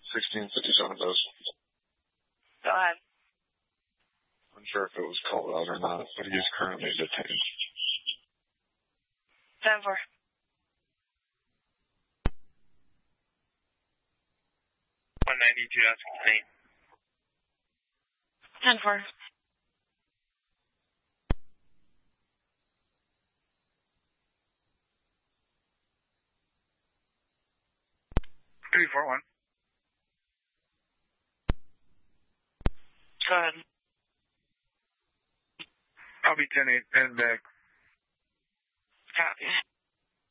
1657 does. Go ahead. Unsure if it was called out or not, but he is currently detained. 10-4. That's complete. 10-4. Three, 4-1. Go ahead. I'll be 10-8 and back. Copy.